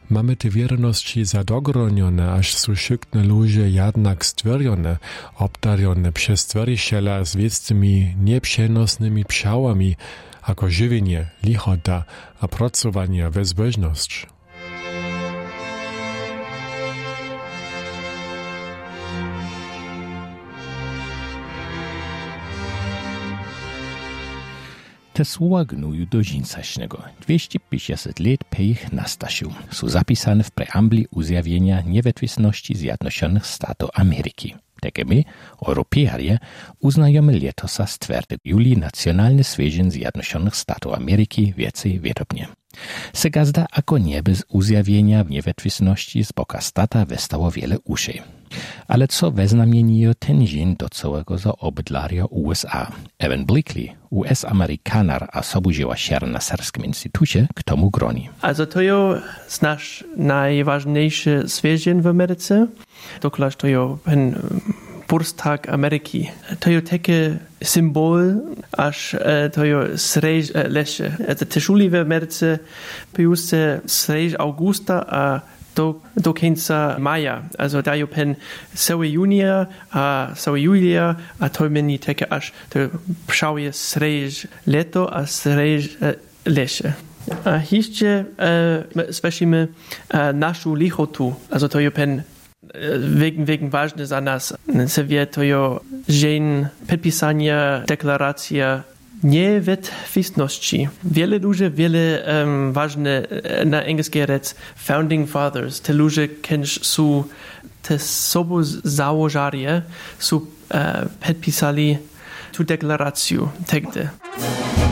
Mamy te wierności zadogronione, aż są szykne ludzie jednak stwierdzone, obdarione przez stworiciela z wiecnymi nieprzenosnymi pszałami, jako żywienie, lichota a pracowanie bezbożność. Te słowa gnuju do dżinsaśnego. 250 lat po ich nastasiu są zapisane w preambli uzjawienia niewetwisności Zjednoczonych Statów Ameryki. Takie my, Europejanie, uznajemy letosa z 4 juli nacjonalny święto Zjednoczonych Statów Ameryki więcej wietobnie. Se gazda ako nie bez uzjawienia niewetwisności z boka stata westało wiele uszej. Ale co weznamieniło ten dzień do całego zaobydlaria USA? Evan Blakely, US-Amerykanar, a sobudziła się na Serskim Instytucie, k tomu groni. Also to jest nasz najważniejszy święto w Ameryce. Dokładnie to jest ten Bursttag Ameryki. To jest taki symbol, aż to jest srež lesie. Te szuli w Ameryce pijuste srež augusta, a do końca maja. Also da jest pen cały junia, a cały julia, a to meni takie aż to pszałje srež leto, a srež lesie. A jeszcze słyszymy naszą lichotu. Also to jest pen wegen ważne za nas. Se to jest dzień podpisania deklaracja niewetwisności. Wiele ludzi, wiele ważne na angielskiej rec founding fathers. Te ludzie, kiedyś są te sobą założarje, są podpisali tu deklarację. Tegde.